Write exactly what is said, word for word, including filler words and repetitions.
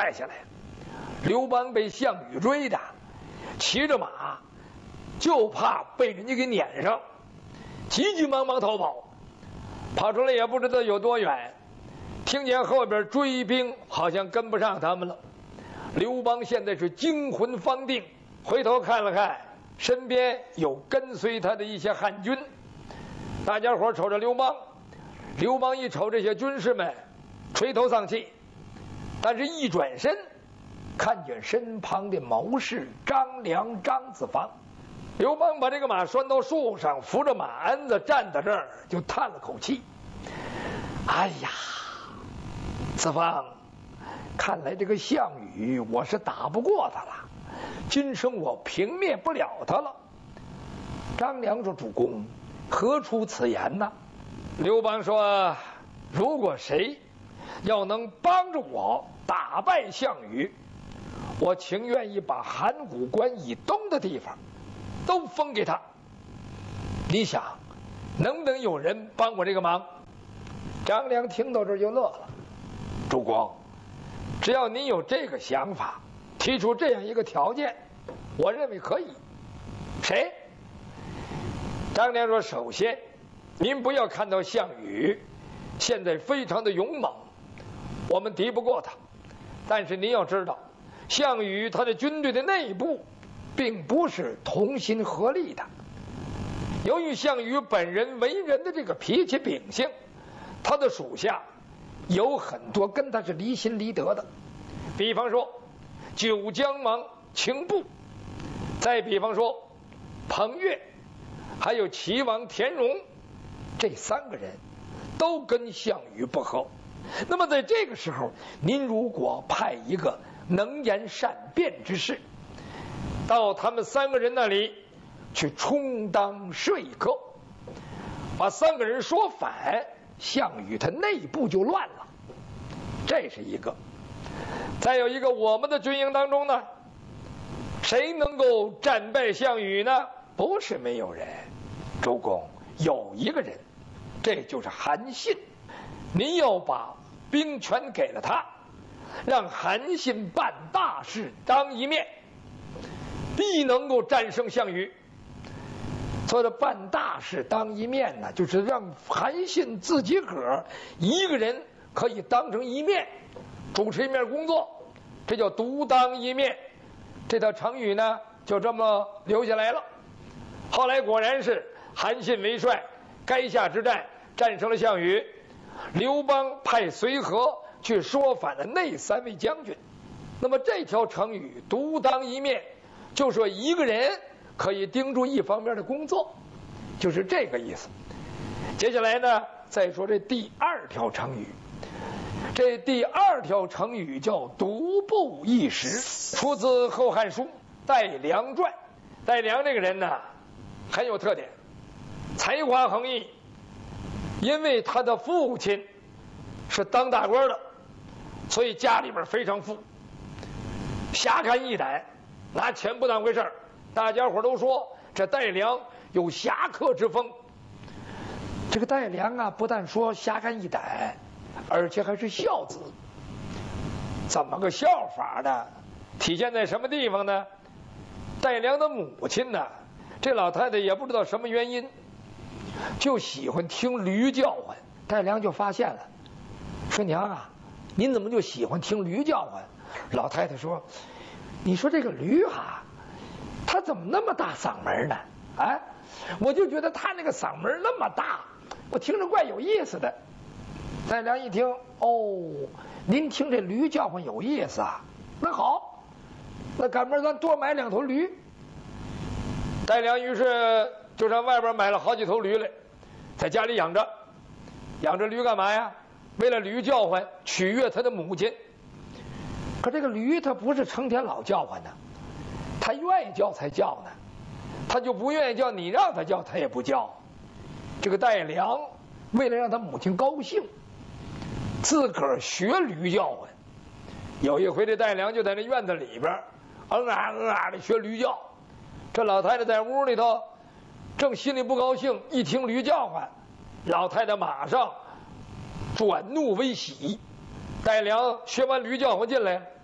败下来。刘邦被项羽追着，骑着马，就怕被人家给撵上，急急忙忙逃跑，跑出来也不知道有多远，听见后边追兵好像跟不上他们了。刘邦现在是惊魂方定，回头看了看，身边有跟随他的一些汉军，大家伙瞅着刘邦，刘邦一瞅这些军士们，垂头丧气，但是一转身，看见身旁的谋士张良、张子房。刘邦把这个马拴到树上，扶着马鞍子站在这儿，就叹了口气：“哎呀，子房，看来这个项羽我是打不过他了，今生我平灭不了他了。”张良说：“主公，何出此言呢？”刘邦说：“如果谁要能帮着我打败项羽，我情愿意把函谷关以东的地方都封给他。你想，能不能有人帮我这个忙？”张良听到这儿就乐了：“主公，只要您有这个想法，提出这样一个条件，我认为可以。谁？”张良说：“首先，您不要看到项羽现在非常的勇猛，我们敌不过他。但是您要知道，项羽他的军队的内部并不是同心合力的。由于项羽本人为人的这个脾气秉性，他的属下有很多跟他是离心离德的。比方说九江王秦布，再比方说彭越，还有齐王田荣，这三个人都跟项羽不和。那么在这个时候，您如果派一个能言善辩之士到他们三个人那里去充当说客，把三个人说反，项羽他内部就乱了。这是一个。再有一个，我们的军营当中呢，谁能够战败项羽呢？不是没有人，主公，有一个人，这就是韩信。您要把兵权给了他，让韩信办大事当一面，必能够战胜项羽。说的办大事当一面呢，就是让韩信自己个儿一个人可以当成一面，主持一面工作，这叫独当一面。这套成语呢，就这么留下来了。后来果然是韩信为帅，垓下之战战胜了项羽。刘邦派随和去说反了那三位将军。那么这条成语独当一面，就说一个人可以盯住一方面的工作，就是这个意思。接下来呢，再说这第二条成语。这第二条成语叫独步一时，出自《后汉书·戴良传》。戴良这个人呢，很有特点，才华横溢。因为他的父亲是当大官的，所以家里边非常富，侠肝义胆，拿钱不当回事儿。大家伙都说这戴良有侠客之风。这个戴良啊，不但说侠肝义胆，而且还是孝子。怎么个孝法呢？体现在什么地方呢？戴良的母亲呢，这老太太也不知道什么原因，就喜欢听驴叫唤。戴良就发现了，说娘啊，您怎么就喜欢听驴叫唤？老太太说，你说这个驴啊，他怎么那么大嗓门呢？哎，我就觉得他那个嗓门那么大，我听着怪有意思的。戴良一听，哦，您听这驴叫唤有意思啊，那好，那赶明儿咱多买两头驴。戴良于是就上外边买了好几头驴来，在家里养着。养着驴干嘛呀？为了驴叫唤取悦他的母亲。可这个驴它不是成天老叫唤的，它愿意叫才叫呢，它就不愿意叫，你让它叫它也不叫。这个戴良为了让他母亲高兴，自个儿学驴叫唤。有一回这戴良就在那院子里边嗯啊嗯啊的学驴叫，这老太太在屋里头正心里不高兴，一听驴叫唤，老太太马上转怒为喜。戴良学完驴叫唤进来，